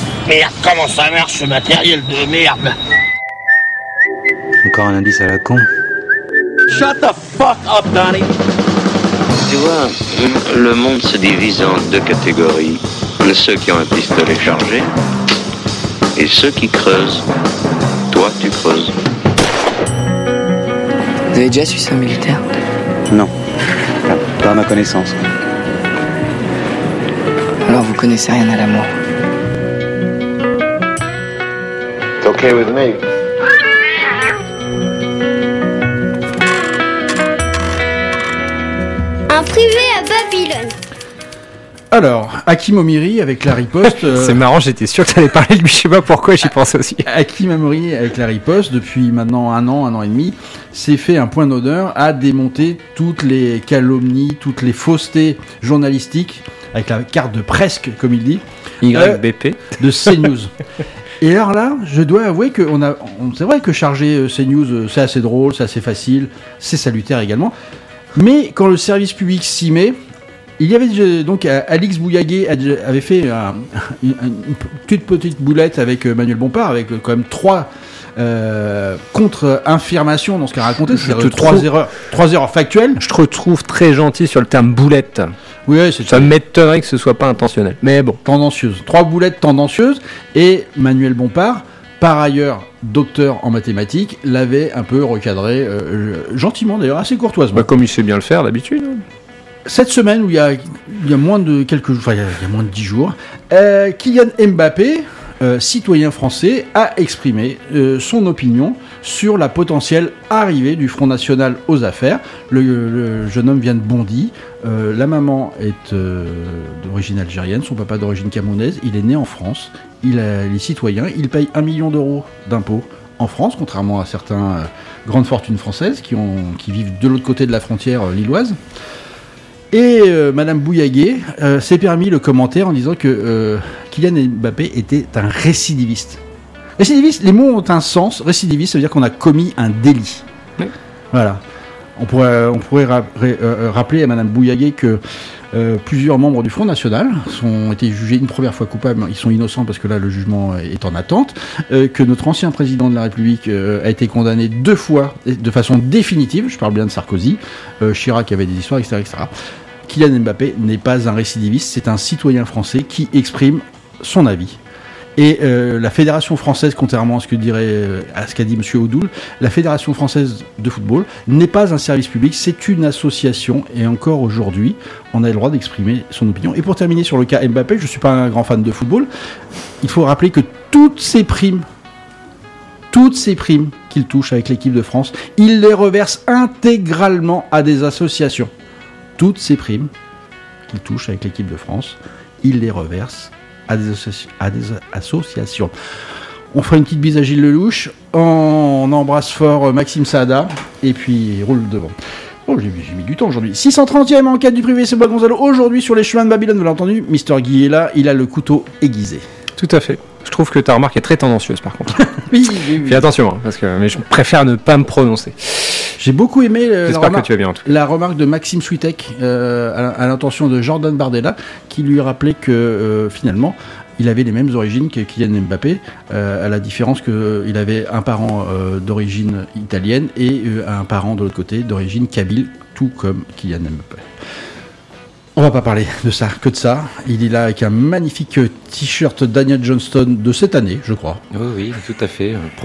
Merde, comment ça marche ce matériel de merde? Encore un indice à la con. Shut the fuck up, Donnie. Tu vois, le monde se divise en deux catégories. Ceux qui ont un pistolet chargé et ceux qui creusent. Toi, tu creuses. Vous avez déjà suivi un militaire? Non. Pas à ma connaissance. Alors vous connaissez rien à l'amour. It's okay with me. Un privé à Babylone. Alors, Hakim Omiri avec la riposte. C'est marrant, j'étais sûr que t'allais parler de lui, je sais pas pourquoi, j'y pensais aussi. Hakim Omiri avec la riposte, depuis maintenant un an et demi, s'est fait un point d'honneur à démonter toutes les calomnies, toutes les faussetés journalistiques, avec la carte de presque, comme il dit, YBP de CNews. Et alors là, je dois avouer que c'est vrai que charger CNews, c'est assez drôle, c'est assez facile, c'est salutaire également. Mais quand le service public s'y met, il y avait donc Alix Bouillaguet avait fait une petite boulette avec Manuel Bompard, avec quand même 3 contre-affirmations dans ce qu'il a raconté, c'est-à-dire 3 erreurs factuelles. Je te retrouve très gentil sur le terme boulette. Oui, ça m'étonnerait que ce soit pas intentionnel. Mais bon. Tendancieuse. 3 boulettes tendancieuses. Et Manuel Bompard, par ailleurs docteur en mathématiques, l'avait un peu recadré, gentiment d'ailleurs, assez courtoisement. Bah, comme il sait bien le faire d'habitude. Cette semaine, où il y a moins de quelques jours, enfin il y a moins de 10 jours, Kylian Mbappé, citoyen français, a exprimé son opinion sur la potentielle arrivée du Front National aux affaires. Le jeune homme vient de Bondy. La maman est d'origine algérienne, son papa d'origine camerounaise. Il est né en France. Il est citoyen. Il paye 1 million d'euros d'impôts en France, contrairement à certaines grandes fortunes françaises qui vivent de l'autre côté de la frontière lilloise. Et Madame Bouillaguet s'est permis le commentaire en disant que Kylian Mbappé était un récidiviste. Récidiviste, les mots ont un sens. Récidiviste, ça veut dire qu'on a commis un délit. Oui. Voilà. On pourrait rappeler à Madame Bouillaguet que plusieurs membres du Front National ont été jugés une première fois coupables. Ils sont innocents parce que là, le jugement est en attente. Que notre ancien président de la République a été condamné 2 fois de façon définitive. Je parle bien de Sarkozy. Chirac avait des histoires, etc., etc. Kylian Mbappé n'est pas un récidiviste, c'est un citoyen français qui exprime son avis. Et la Fédération française, contrairement à ce qu'a dit M. Oudoul, la Fédération française de football n'est pas un service public, c'est une association. Et encore aujourd'hui, on a le droit d'exprimer son opinion. Et pour terminer sur le cas Mbappé, je ne suis pas un grand fan de football, il faut rappeler que toutes ces primes qu'il touche avec l'équipe de France, il les reverse intégralement à des associations. Toutes ces primes qu'il touche avec l'équipe de France, il les reverse à des associations. On fera une petite bise à Gilles Lelouch, on embrasse fort Maxime Saada, et puis il roule devant. Oh, j'ai mis du temps aujourd'hui. 630e enquête du privé, c'est Bois Gonzalo. Aujourd'hui, sur les chemins de Babylone, vous l'avez entendu, Mister Guy est là, il a le couteau aiguisé. Tout à fait. Je trouve que ta remarque est très tendancieuse, par contre. Oui. Fais attention, mais je préfère ne pas me prononcer. J'ai beaucoup aimé la remarque de Maxime Switek à l'intention de Jordan Bardella, qui lui rappelait que finalement, il avait les mêmes origines que Kylian Mbappé, à la différence qu'il avait un parent d'origine italienne et un parent de l'autre côté d'origine kabyle, tout comme Kylian Mbappé. On va pas parler de ça, que de ça. Il est là avec un magnifique t-shirt Daniel Johnston de cette année, je crois. Oui, tout à fait.